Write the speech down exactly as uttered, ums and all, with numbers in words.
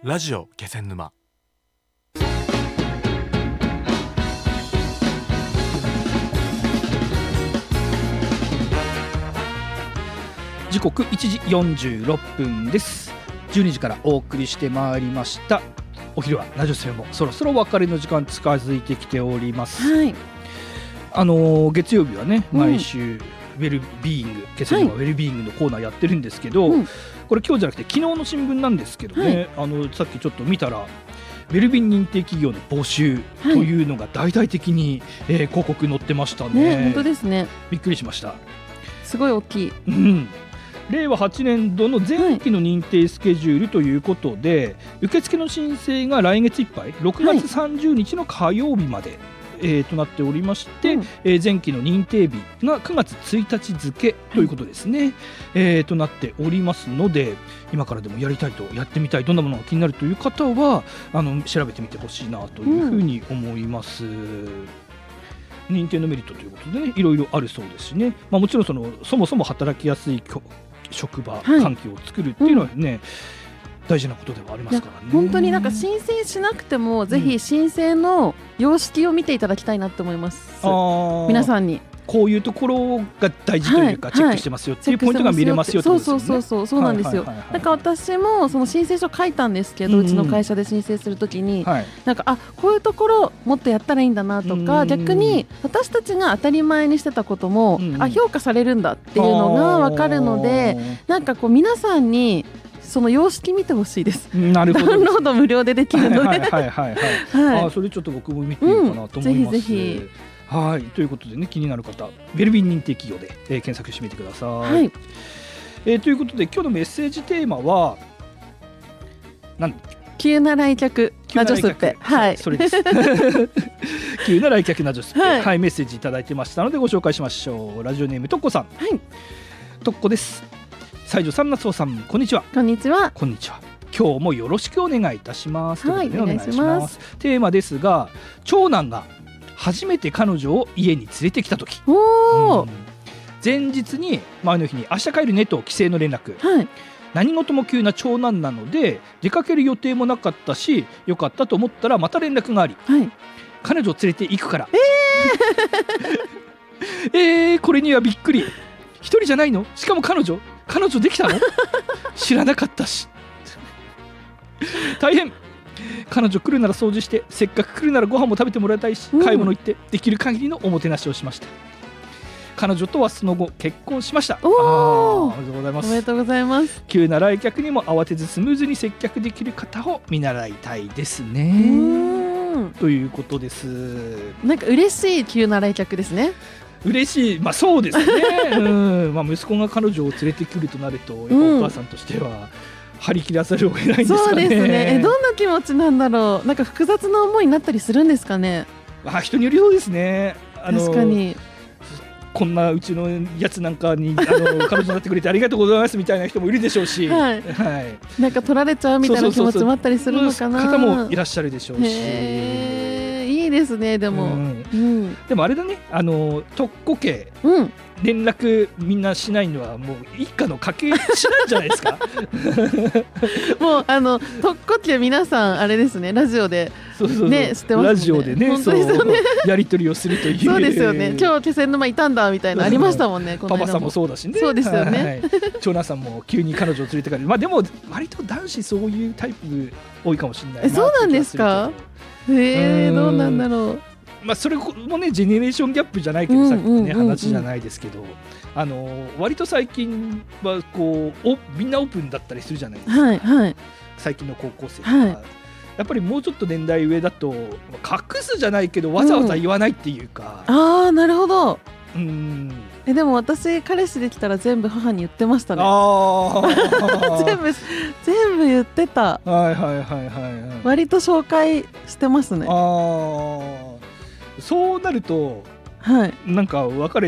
ラジオ気仙沼。 時刻いちじよんじゅうろっぷんです。じゅうにじからお送りしてまいりましたお昼はラジオセもそろそろお別れの時間近づいてきております、はい、あのー、月曜日はね、毎週ウェルビーイング気仙沼ウェルビーイングのコーナーやってるんですけど、はい、これ今日じゃなくて昨日の新聞なんですけどね、はい、あのさっきちょっと見たらウェルビー認定企業の募集というのが大々的に、はいえー、広告載ってました ね, ね本当ですね。 びっくりしました。 すごい大きい、 うんれいわはちねんどの前期の認定スケジュールということで、はい、受付の申請が来月いっぱいろくがつさんじゅうにちの火曜日まで、はいえー、となっておりまして、うんえー、前期の認定日がくがつついたち付ということですね、はいえー、となっておりますので、今からでもやりたいとやってみたい、どんなものが気になるという方はあの調べてみてほしいなというふうに思います、うん認定のメリットということでね、いろいろあるそうですしね、まあ、もちろん そのそもそも働きやすい職場環境を作るっていうのはね、はいうん、大事なことではありますからね。 本当になんか申請しなくてもぜひ申請の様式を見ていただきたいなと思います、うん、皆さんにこういうところが大事というか、はい、チェックしてますよっていうポイントが見れますよってことですよね。 そうそうそうそうなんですよ。なんか私もその申請書書いたんですけど、うん、うちの会社で申請するときに、はい、なんかあこういうところもっとやったらいいんだなとか、うん、逆に私たちが当たり前にしてたことも、うん、あ評価されるんだっていうのが分かるので、なんかこう皆さんにその様式見てほしいです。 なるほど。 ダウンロード無料でできるので、はいはいはいはい、 はい、あそれちょっと僕も見てみようかなと思います、 うん、ぜひぜひ。 はいということでね、気になる方ウェルビー認定企業で、えー、検索してみてください、はいえー、ということで今日のメッセージテーマは何だっけ、 急な来客ナジョスッペ、はい、 それです急な来客ナジョスッペ、はいはい、メッセージいただいてましたのでご紹介しましょう。ラジオネームとっこさん、はい、とっこです。西条さん、夏尾さん、こんにちは。 こんにちは。 こんにちは。今日もよろしくお願いいたします。 はい、 ということで、ね、 お願いします。 テーマですが、長男が初めて彼女を家に連れてきたとき、 お、うん、 前日に前の日に明日帰るねと帰省の連絡、はい、何事も急な長男なので出かける予定もなかったしよかったと思ったらまた連絡があり、はい、彼女を連れて行くから、えーえー、これにはびっくり。一人じゃないの？しかも彼女彼女できたの？知らなかったし大変。彼女来るなら掃除して、せっかく来るならご飯も食べてもらいたいし、うん、買い物行ってできる限りのおもてなしをしました。彼女とはその後結婚しました。 おおめでとうございます。 おめでとうございます。 急な来客にも慌てずスムーズに接客できる方を見習いたいですね。うんということです。 なんか嬉しい急な来客ですね。 嬉しい、まあそうですね、うんまあ、息子が彼女を連れてくるとなるとやっぱお母さんとしては、うん張り切らざるを得ないんですかね。 そうですね。えどんな気持ちなんだろう。なんか複雑な思いになったりするんですかね。 あ人によりそうですね。 あの確かにこんなうちのやつなんかにあの彼女になってくれてありがとうございますみたいな人もいるでしょうし、はいはい、 なんか取られちゃうみたいな気持ちもあったりするのかな。 方もいらっしゃるでしょうし。 へいいですね。でも、うんうん、 でもあれだね、あの特攻系、うん連絡みんなしないのはもう一家の家計しないんじゃないですかもうあの特攻機は皆さんあれですね、ラジオでそうそうそう、 ね、知ってますもんね。 ラジオでね、そうやり取りをするというそうですよね。今日気仙沼いたんだみたいなありましたもんね。 パパさんもそうだしね。 そうですよね、 はい、長男さんも急に彼女を連れて帰る。まあでも割と男子そういうタイプ多いかもしれないな。 そうなんですか。へえどうなんだろう。 まあ、それもねジェネレーションギャップじゃないけど、さっきのね話じゃないですけど、あの割と最近はこうおみんなオープンだったりするじゃないですか、はいはい、最近の高校生とか、はい、やっぱりもうちょっと年代上だと隠すじゃないけどわざわざ言わないっていうか、 うん、ああなるほど。 うんえでも私彼氏できたら全部母に言ってましたね。 あ全部全部言ってた。 はいはいはいはい、はい、 割と紹介してますね。 あそうなると、はい、なんか別れ